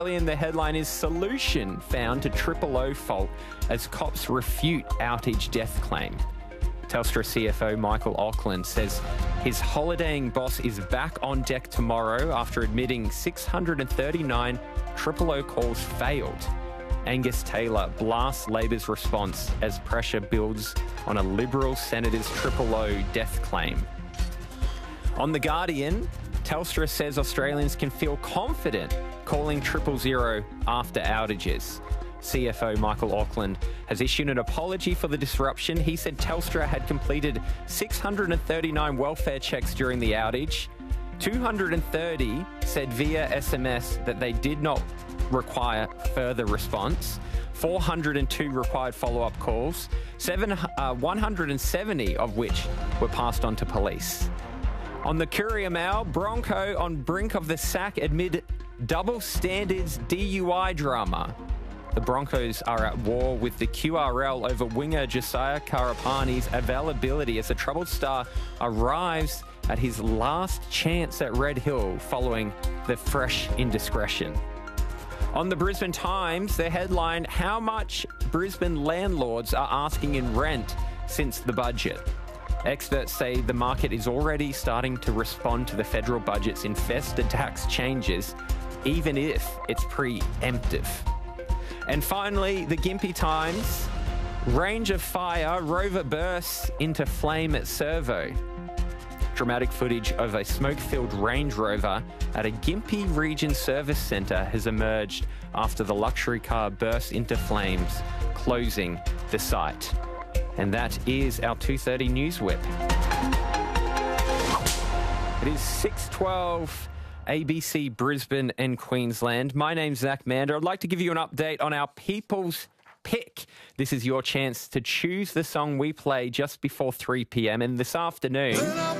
And the headline is Solution Found to Triple O Fault as Cops Refute Outage Death Claim. Telstra CFO Michael Auckland says his holidaying boss is back on deck tomorrow after admitting 639 Triple O calls failed. Angus Taylor blasts Labor's response as pressure builds on a Liberal senator's Triple O death claim. On The Guardian, Telstra says Australians can feel confident calling 000 after outages. CFO Michael Auckland has issued an apology for the disruption. He said Telstra had completed 639 welfare checks during the outage. 230 said via SMS that they did not require further response. 402 required follow-up calls, 170 of which were passed on to police. On the Courier Mail, Bronco on brink of the sack amid double standards DUI drama. The Broncos are at war with the QRL over winger Josiah Karapani's availability as the troubled star arrives at his last chance at Red Hill following the fresh indiscretion. On the Brisbane Times, the headline, how much Brisbane landlords are asking in rent since the budget. Experts say the market is already starting to respond to the federal budget's infested tax changes, even if it's preemptive. And finally, the Gympie Times, range of fire, rover bursts into flame at Servo. Dramatic footage of a smoke-filled Range Rover at a Gympie Region Service Centre has emerged after the luxury car burst into flames, closing the site. And that is our 2:30 News Whip. It is 6:12 ABC Brisbane and Queensland. My name's Zach Mander. I'd like to give you an update on our People's Pick. This is your chance to choose the song we play just before 3 p.m. And this afternoon,